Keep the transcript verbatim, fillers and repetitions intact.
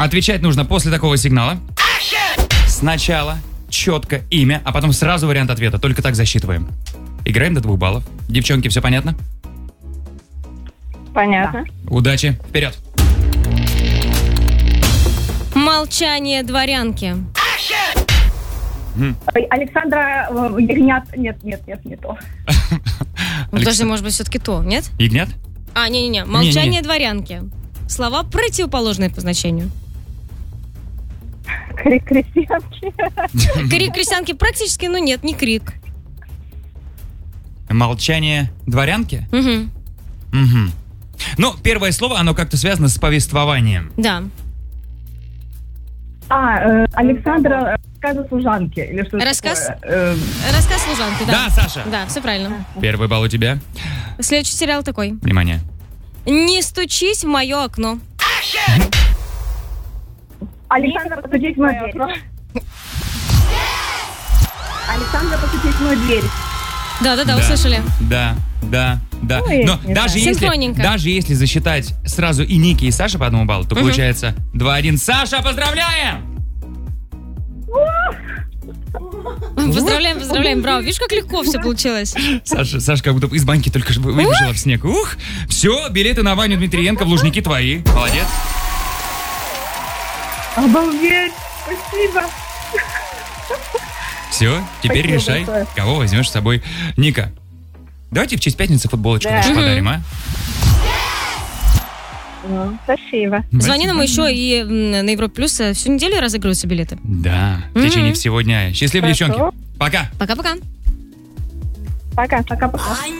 Отвечать нужно после такого сигнала. Сначала четко имя, а потом сразу вариант ответа. Только так засчитываем. Играем до двух баллов. Девчонки, все понятно? Понятно. Удачи. Вперед. Молчание дворянки. Ой, Александра э, Ягнят... Нет, нет, нет, не то. Ну, подожди, может быть, все-таки то, нет? Ягнят? А, не-не-не. Молчание Не-не. дворянки. Слова противоположные по значению. Крик крестьянки. Крик крестьянки практически, но нет, не крик. Молчание дворянки? Угу. Угу. Ну, первое слово, оно как-то связано с повествованием. Да. А, э, Александра, рассказы служанки. Или что Рассказ? такое? Э, Рассказ служанки, да. Да, Саша. Да, все правильно. Первый балл у тебя. Следующий сериал такой. Внимание. Не стучись в мое окно. Александра, постучись в мою дверь. Александра, постучись в мою дверь. Да-да-да, услышали. Да, да, да. Ой, Но не даже знаю. если, Синхронненько. даже если засчитать сразу и Ники, и Саша по одному баллу, то получается два-один. Саша, поздравляем! Поздравляем, поздравляем, браво. Видишь, как легко все получилось. Саша, Саша как будто из баньки только что выбежала в снег. Ух! Все, билеты на Ваню Дмитриенко в Лужники твои. Молодец. Обалдеть! Спасибо. Все, теперь Спасибо решай, большое. кого возьмешь с собой. Ника, давайте в честь пятницы футболочку Да. нашу Мгм. подарим, а? Ну, спасибо. Звони нам еще и м, на Европе Плюс э, всю неделю разыгрываются билеты. Да, в течение Мгм. всего дня. Счастливо, Хорошо. девчонки. Пока. Пока-пока. Пока, пока, пока.